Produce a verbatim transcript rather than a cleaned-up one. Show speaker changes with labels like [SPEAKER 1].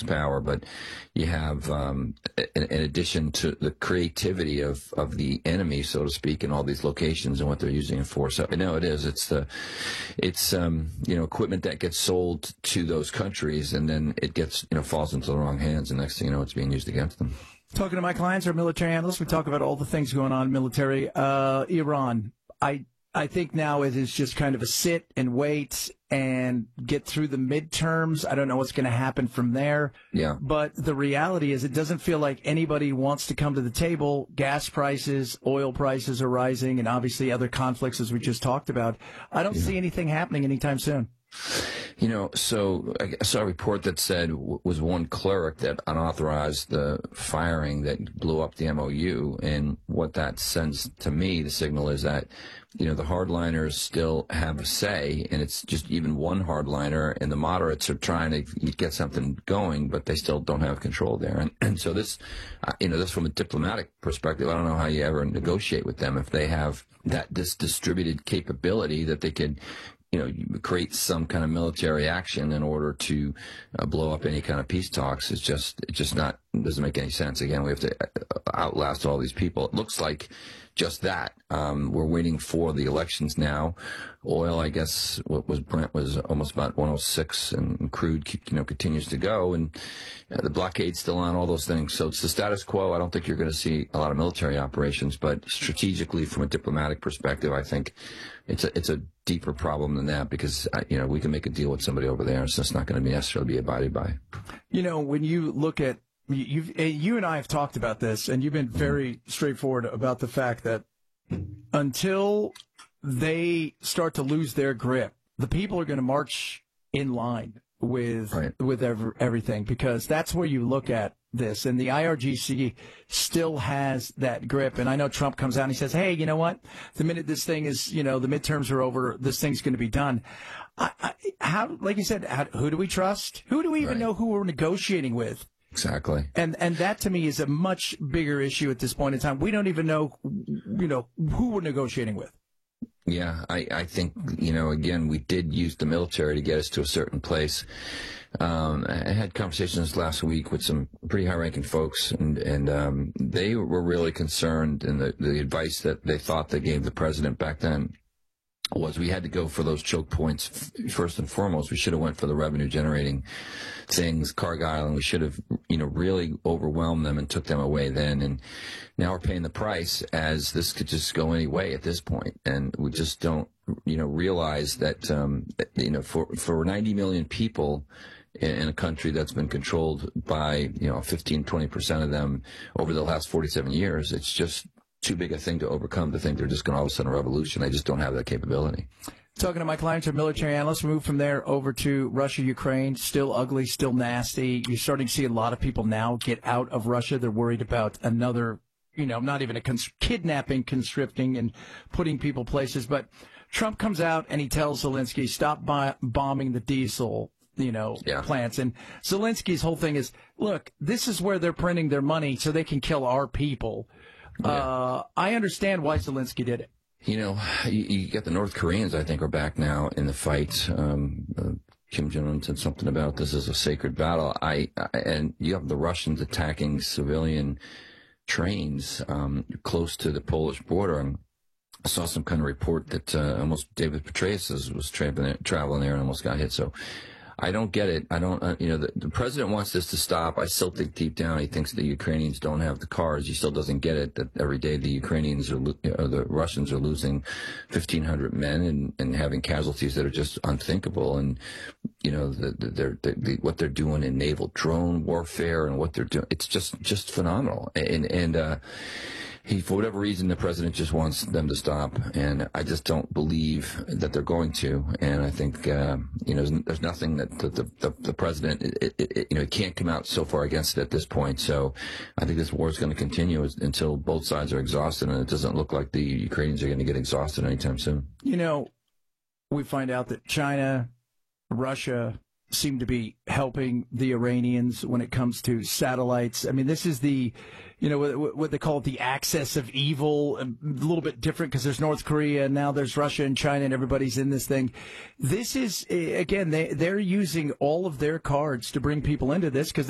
[SPEAKER 1] max power, but you have, um, in, in addition to the creativity of, of the enemy, so to speak, in all these locations and what they're using it for. So, no, it is. It's the, it's, um, you know, equipment that gets sold to those countries, and then it gets, you know, falls into the wrong hands, and next thing you know, it's being used against them.
[SPEAKER 2] Talking to my clients or military analysts, we talk about all the things going on in military. Uh, Iran, I I think now it is just kind of a sit and wait and get through the midterms. I don't know what's going to happen from there.
[SPEAKER 1] Yeah.
[SPEAKER 2] But the reality is it doesn't feel like anybody wants to come to the table. Gas prices, oil prices are rising, and obviously other conflicts, as we just talked about. I don't yeah. see anything happening anytime soon.
[SPEAKER 1] You know, so I saw a report that said w- was one cleric that unauthorized the firing that blew up the M O U, and what that sends to me, the signal is that, you know, the hardliners still have a say, and it's just even one hardliner, and the moderates are trying to get something going, but they still don't have control there. And, and so this, uh, you know, this from a diplomatic perspective, I don't know how you ever negotiate with them if they have that this distributed capability that they could, you know, create some kind of military action in order to uh, blow up any kind of peace talks. It's just, it's just not, it doesn't make any sense. Again, we have to outlast all these people. It looks like just that. Um, we're waiting for the elections now. Oil, I guess, what was Brent was almost about one oh six, and crude, you know, continues to go, and uh, the blockade's still on, all those things. So it's the status quo. I don't think you're going to see a lot of military operations, but strategically, from a diplomatic perspective, I think it's a, it's a deeper problem than that, because, uh, you know, we can make a deal with somebody over there, and it's just not going to be necessarily be abided by.
[SPEAKER 2] You know, when you look at, You've, you and I have talked about this, and you've been very straightforward about the fact that until they start to lose their grip, the people are going to march in line with right. with every, everything, because that's where you look at this. And the I R G C still has that grip. And I know Trump comes out and he says, hey, you know what? The minute this thing is, you know, the midterms are over, this thing's going to be done. I, I, how, like you said, how, who do we trust? Who do we even right. know who we're negotiating with?
[SPEAKER 1] Exactly.
[SPEAKER 2] And and that, to me, is a much bigger issue at this point in time. We don't even know, you know, who we're negotiating with.
[SPEAKER 1] Yeah, I, I think, you know, again, we did use the military to get us to a certain place. Um, I had conversations last week with some pretty high-ranking folks, and, and um, they were really concerned, and the, the advice that they thought they gave the president back then was we had to go for those choke points first and foremost. We should have went for the revenue generating things, Cargill, and we should have, you know, really overwhelmed them and took them away then. And now we're paying the price, as this could just go any way at this point. And we just don't, you know, realize that, um, you know, for, for ninety million people in, in a country that's been controlled by, you know, fifteen, twenty percent of them over the last forty-seven years, it's just too big a thing to overcome to think they're just going to all of a sudden a revolution. They just don't have that capability.
[SPEAKER 2] Talking to my clients are military analysts. We move from there over to Russia, Ukraine. Still ugly, still nasty. You're starting to see a lot of people now get out of Russia. They're worried about another, you know, not even a cons- kidnapping, conscripting, and putting people places. But Trump comes out and he tells Zelensky, stop bi- bombing the diesel, you know, yeah. plants. And Zelensky's whole thing is, look, this is where they're printing their money so they can kill our people. Yeah. Uh, I understand why Zelensky did it.
[SPEAKER 1] You know, you, you get the North Koreans, I think, are back now in the fight. Um, uh, Kim Jong-un said something about this as a sacred battle. I, I and you have the Russians attacking civilian trains um, close to the Polish border. And I saw some kind of report that uh, almost David Petraeus was traveling, traveling there and almost got hit. So I don't get it. I don't, uh, you know, the, the president wants this to stop. I still think deep down he thinks the Ukrainians don't have the cars. He still doesn't get it that every day the Ukrainians are, lo- or the Russians are losing fifteen hundred men and, and having casualties that are just unthinkable. And, you know, the, the, they're, the, the, what they're doing in naval drone warfare and what they're doing, it's just, just phenomenal. And, and, uh, He, for whatever reason, the president just wants them to stop, and I just don't believe that they're going to. And I think, uh, you know, there's, there's nothing that the, the, the president, it, it, it, you know, can't come out so far against it at this point. So I think this war is going to continue until both sides are exhausted, and it doesn't look like the Ukrainians are going to get exhausted anytime soon.
[SPEAKER 2] You know, we find out that China, Russia seem to be helping the Iranians when it comes to satellites. I mean, this is the, you know, what, what they call it, the axis of evil, a little bit different because there's North Korea and now there's Russia and China and everybody's in this thing. This is, again, they, they're using all of their cards to bring people into this because